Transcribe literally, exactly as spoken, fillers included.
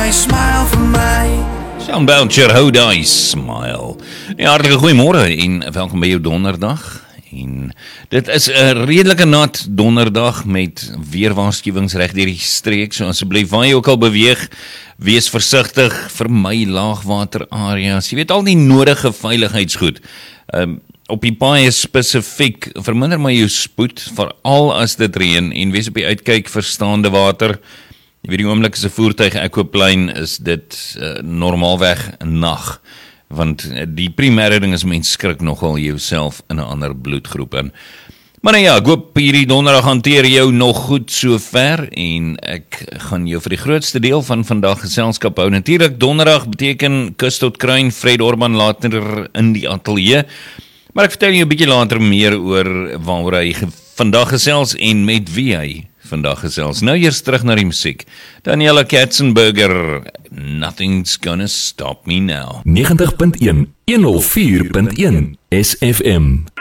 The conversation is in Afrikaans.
hy smile vir my. Sean Boucher, How Do I Smile. Ja, hartelike goeiemôre en welkom by jou donderdag. En dit is 'n redelike nat donderdag met weerwaarskuwings reg deur die streek, so asseblief waar jy ook al beweeg, wees versigtig, vermy laagwaterareas. Jy weet al die nodige veiligheidsgoed. Um, op die paaie spesifiek, verminder maar jou spoed, veral as dit reën, en wees op die uitkyk vir staande water. Jy weet die oomblik as 'n voertuig Aquaplane is dit uh, normaalweg 'n nag. Want die primêre ding is mens skrik nogal jouself in 'n ander bloedgroep in. Maar nou ja, ek hoop hierdie donderdag hanteer jou nog goed so ver en ek gaan jou vir die grootste deel van vandag geselskap hou. Natuurlik donderdag beteken kus tot kruin, Fred Orban later in die ateljee. Maar ek vertel jou 'n bietjie later meer oor waaroor hy vandag gesels en met wie hy vandag gesels. Nou eers terug na die musiek. Daniela Katzenberger, Nothing's Gonna Stop Me Now. negentig punt een, honderd vier punt een S F M.